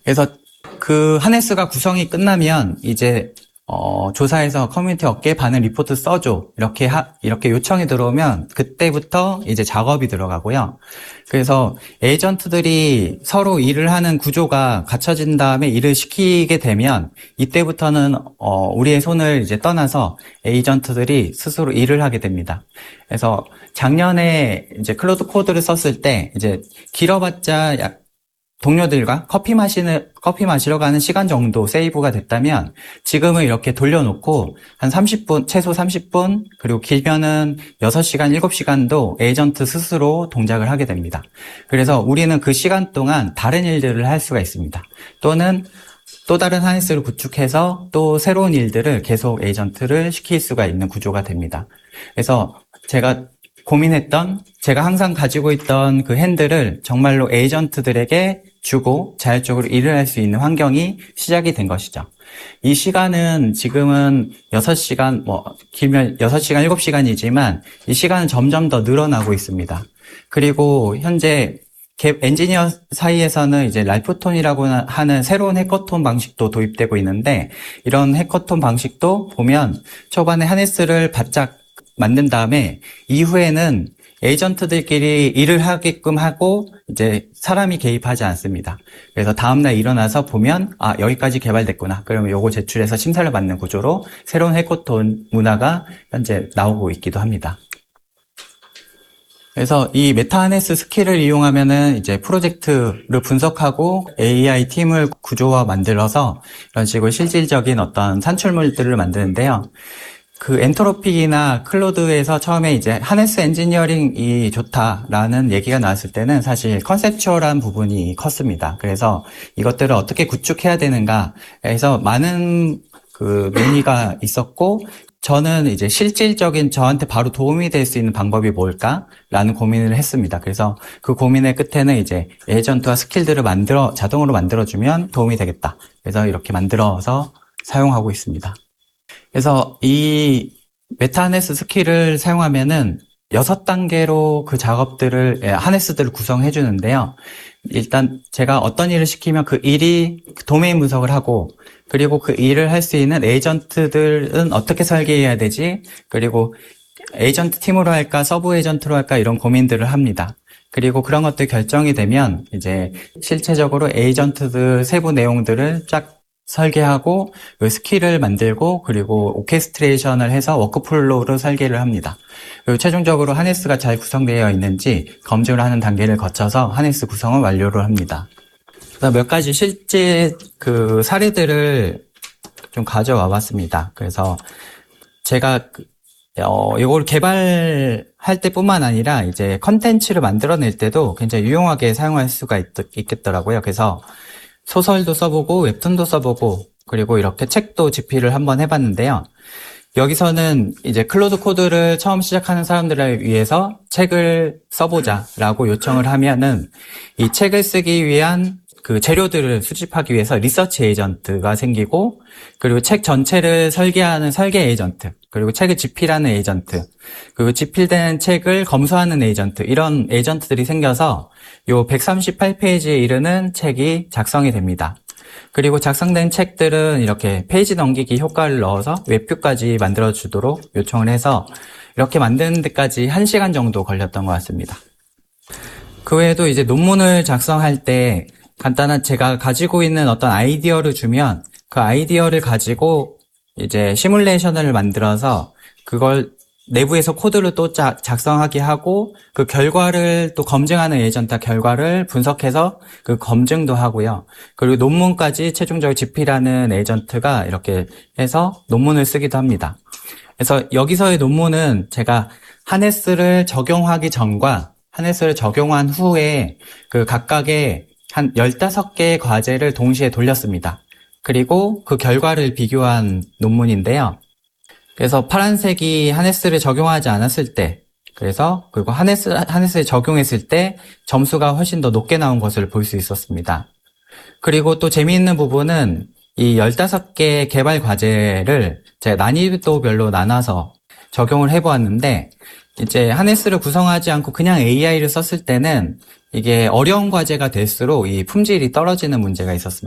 그래서 그 하네스가 구성이 끝나면 이제 조사해서 커뮤니티 업계 반응 리포트 써줘. 이렇게 요청이 들어오면 그때부터 이제 작업이 들어가고요. 그래서 에이전트들이 서로 일을 하는 구조가 갖춰진 다음에 일을 시키게 되면 이때부터는 우리의 손을 이제 떠나서 에이전트들이 스스로 일을 하게 됩니다. 그래서 작년에 이제 클로드 코드를 썼을 때 이제 길어봤자 동료들과 커피 마시러 가는 시간 정도 세이브가 됐다면 지금은 이렇게 돌려놓고 한 30분, 최소 30분, 그리고 길면은 6시간, 7시간도 에이전트 스스로 동작을 하게 됩니다. 그래서 우리는 그 시간 동안 다른 일들을 할 수가 있습니다. 또는 또 다른 하네스를 구축해서 또 새로운 일들을 계속 에이전트를 시킬 수가 있는 구조가 됩니다. 그래서 제가 항상 가지고 있던 그 핸들을 정말로 에이전트들에게 주고 자율적으로 일을 할 수 있는 환경이 시작이 된 것이죠. 이 시간은 지금은 6시간, 길면 6시간, 7시간이지만 이 시간은 점점 더 늘어나고 있습니다. 그리고 현재 엔지니어 사이에서는 이제 랄프톤이라고 하는 새로운 해커톤 방식도 도입되고 있는데 이런 해커톤 방식도 보면 초반에 하네스를 바짝 만든 다음에 이후에는 에이전트들끼리 일을 하게끔 하고 이제 사람이 개입하지 않습니다. 그래서 다음날 일어나서 보면 여기까지 개발됐구나. 그러면 요거 제출해서 심사를 받는 구조로 새로운 해커톤 문화가 현재 나오고 있기도 합니다. 그래서 이 메타하네스 스킬을 이용하면은 이제 프로젝트를 분석하고 AI 팀을 구조화 만들어서 이런 식으로 실질적인 어떤 산출물들을 만드는데요. 그 엔트로픽이나 클로드에서 처음에 이제 하네스 엔지니어링이 좋다라는 얘기가 나왔을 때는 사실 컨셉추얼한 부분이 컸습니다. 그래서 이것들을 어떻게 구축해야 되는가 해서 많은 그 논의가 있었고 저는 이제 실질적인 저한테 바로 도움이 될 수 있는 방법이 뭘까라는 고민을 했습니다. 그래서 그 고민의 끝에는 이제 에이전트와 스킬들을 자동으로 만들어주면 도움이 되겠다. 그래서 이렇게 만들어서 사용하고 있습니다. 그래서 이 메타하네스 스킬을 사용하면은 6단계로 그 하네스들을 구성해 주는데요. 일단 제가 어떤 일을 시키면 그 일이 도메인 분석을 하고 그리고 그 일을 할 수 있는 에이전트들은 어떻게 설계해야 되지? 그리고 에이전트 팀으로 할까, 서브 에이전트로 할까 이런 고민들을 합니다. 그리고 그런 것들 결정이 되면 이제 실체적으로 에이전트들 세부 내용들을 쫙 설계하고 그 스킬을 만들고 그리고 오케스트레이션을 해서 워크플로우로 설계를 합니다. 그리고 최종적으로 하네스가 잘 구성되어 있는지 검증을 하는 단계를 거쳐서 하네스 구성을 완료를 합니다. 그래서 몇 가지 실제 그 사례들을 좀 가져와 봤습니다. 그래서 제가 이걸 개발할 때뿐만 아니라 이제 컨텐츠를 만들어낼 때도 굉장히 유용하게 사용할 수가 있겠더라고요. 그래서 소설도 써보고 웹툰도 써보고 그리고 이렇게 책도 집필을 한번 해봤는데요. 여기서는 이제 클로드 코드를 처음 시작하는 사람들을 위해서 책을 써보자라고 요청을 하면은 이 책을 쓰기 위한 그 재료들을 수집하기 위해서 리서치 에이전트가 생기고 그리고 책 전체를 설계하는 설계 에이전트 그리고 책을 집필하는 에이전트 그리고 집필된 책을 검수하는 에이전트 이런 에이전트들이 생겨서 요 138페이지에 이르는 책이 작성이 됩니다. 그리고 작성된 책들은 이렇게 페이지 넘기기 효과를 넣어서 웹뷰까지 만들어주도록 요청을 해서 이렇게 만드는 데까지 1시간 정도 걸렸던 것 같습니다. 그 외에도 이제 논문을 작성할 때 간단한 제가 가지고 있는 어떤 아이디어를 주면 그 아이디어를 가지고 이제 시뮬레이션을 만들어서 그걸 내부에서 코드를 또 작성하게 하고 그 결과를 또 검증하는 에이전트 결과를 분석해서 그 검증도 하고요. 그리고 논문까지 최종적으로 집필하는 에이전트가 이렇게 해서 논문을 쓰기도 합니다. 그래서 여기서의 논문은 제가 하네스를 적용하기 전과 하네스를 적용한 후에 그 각각의 한 15개의 과제를 동시에 돌렸습니다. 그리고 그 결과를 비교한 논문인데요. 그래서 파란색이 하네스를 적용하지 않았을 때, 그리고 하네스를 적용했을 때 점수가 훨씬 더 높게 나온 것을 볼 수 있었습니다. 그리고 또 재미있는 부분은 이 15개의 개발 과제를 제가 난이도별로 나눠서 적용을 해보았는데, 이제 하네스를 구성하지 않고 그냥 AI를 썼을 때는 이게 어려운 과제가 될수록 이 품질이 떨어지는 문제가 있었습니다.